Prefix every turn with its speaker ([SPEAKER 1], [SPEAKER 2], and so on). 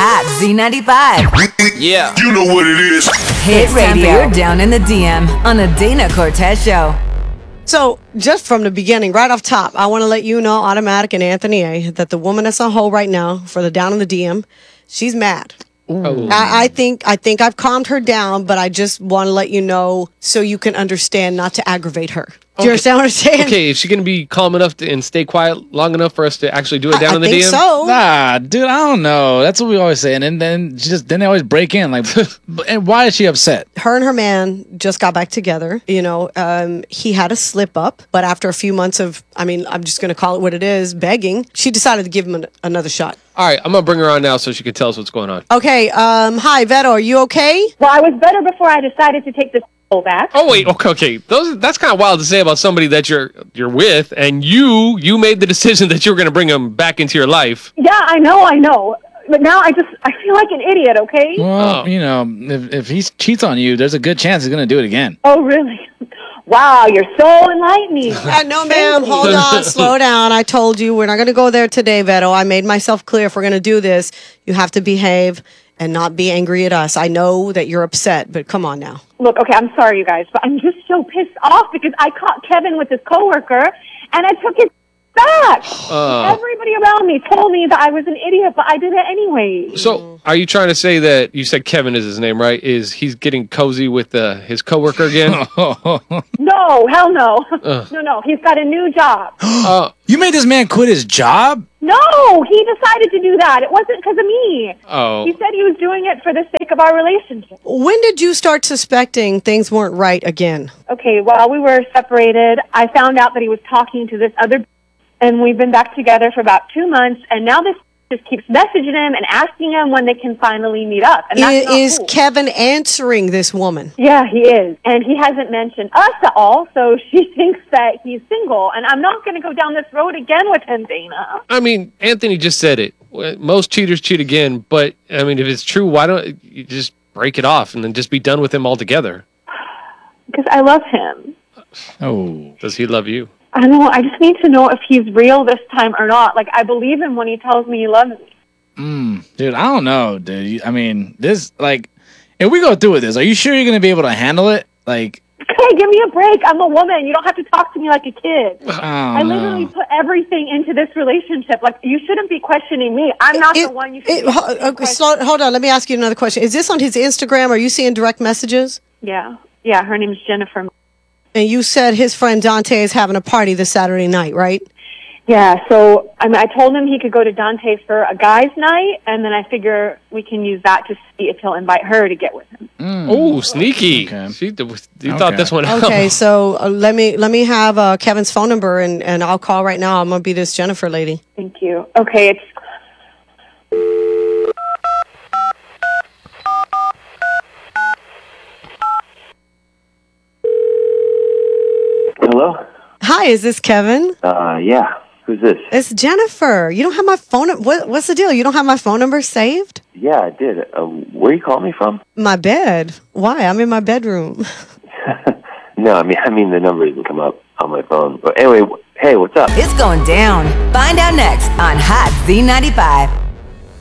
[SPEAKER 1] Hot Z95.
[SPEAKER 2] Yeah.
[SPEAKER 3] You know what it is.
[SPEAKER 1] Hit radio. You're down in the DM on the Dana Cortez Show.
[SPEAKER 4] So, just from the beginning, right off top, I want to let you know, Automatic and Anthony A., that the woman that's on hold right now for the Down in the DM, she's mad. I think I've calmed her down, but I just want to let you know so you can understand not to aggravate her. Do you understand what I'm saying?
[SPEAKER 2] Okay, is she going to be calm enough and stay quiet long enough for us to actually do it down in the DM?
[SPEAKER 4] I think so.
[SPEAKER 5] Nah, dude, I don't know. That's what we always say. And then they always break in. Like, and why is she upset?
[SPEAKER 4] Her and her man just got back together. You know, he had a slip up, but after a few months of, I'm just going to call it what it is, begging, she decided to give him another shot.
[SPEAKER 2] All right, I'm going to bring her on now so she can tell us what's going on.
[SPEAKER 4] Okay, hi, Veto, are you okay?
[SPEAKER 6] Well, I was better before I decided to take this back.
[SPEAKER 2] Oh, wait, okay. That's kind of wild to say about somebody that you're with, and you made the decision that you were going to bring him back into your life.
[SPEAKER 6] Yeah, I know. But now I feel like an idiot, okay?
[SPEAKER 5] Well, you know, if he cheats on you, there's a good chance he's going to do it again.
[SPEAKER 6] Oh, really? Wow, you're so enlightening.
[SPEAKER 4] No, ma'am. Hold on. Slow down. I told you we're not going to go there today, Veto. I made myself clear. If we're going to do this, you have to behave and not be angry at us. I know that you're upset, but come on now.
[SPEAKER 6] Look, okay, I'm sorry, you guys, but I'm just so pissed off because I caught Kevin with his coworker, and I took his back. Everybody around me told me that I was an idiot, but I did it anyway.
[SPEAKER 2] So, are you trying to say that you said Kevin is his name, right? Is he's getting cozy with his coworker again?
[SPEAKER 6] No, hell no. No, he's got a new job.
[SPEAKER 5] You made this man quit his job?
[SPEAKER 6] No, he decided to do that. It wasn't because of me.
[SPEAKER 2] Oh.
[SPEAKER 6] He said he was doing it for the sake of our relationship.
[SPEAKER 4] When did you start suspecting things weren't right again?
[SPEAKER 6] Okay, while we were separated, I found out that he was talking to this other, and we've been back together for about 2 months, and now this just keeps messaging him and asking him when they can finally meet up. And that's not
[SPEAKER 4] Is
[SPEAKER 6] cool.
[SPEAKER 4] Kevin answering this woman?
[SPEAKER 6] Yeah, he is. And he hasn't mentioned us at all, so she thinks that he's single. And I'm not going to go down this road again with him, Dana.
[SPEAKER 2] I mean, Anthony just said it. Most cheaters cheat again, but, I mean, if it's true, why don't you just break it off and then just be done with him altogether?
[SPEAKER 6] Because I love him.
[SPEAKER 5] Oh.
[SPEAKER 2] Does he love you?
[SPEAKER 6] I don't know. I just need to know if he's real this time or not. Like, I believe him when he tells me he loves me.
[SPEAKER 5] Dude, I don't know, dude. I mean, this, like, if we go through with this, are you sure you're going to be able to handle it? Like,
[SPEAKER 6] Okay, give me a break. I'm a woman. You don't have to talk to me like a kid. I literally
[SPEAKER 5] no.
[SPEAKER 6] put everything into this relationship. Like, you shouldn't be questioning me. I'm not the one you should be questioning.
[SPEAKER 4] Hold on. Let me ask you another question. Is this on his Instagram? Are you seeing direct messages?
[SPEAKER 6] Yeah, her name's Jennifer.
[SPEAKER 4] And you said his friend Dante is having a party this Saturday night, right?
[SPEAKER 6] Yeah, so I told him he could go to Dante's for a guy's night, and then I figure we can use that to see if he'll invite her to get with him.
[SPEAKER 2] Oh, sneaky.
[SPEAKER 5] Okay.
[SPEAKER 2] You thought this one out.
[SPEAKER 4] Okay, so let me have Kevin's phone number, and I'll call right now. I'm going to be this Jennifer lady.
[SPEAKER 6] Thank you. Okay, it's...
[SPEAKER 7] Hello?
[SPEAKER 4] Hi, is this Kevin?
[SPEAKER 7] Yeah. Who's this?
[SPEAKER 4] It's Jennifer. You don't have my phone. What's the deal? You don't have my phone number saved?
[SPEAKER 7] Yeah, I did. Where you calling me from?
[SPEAKER 4] My bed. Why? I'm in my bedroom.
[SPEAKER 7] No, I mean the number doesn't come up on my phone. But anyway, hey, what's up?
[SPEAKER 1] It's going down. Find out next on Hot Z95.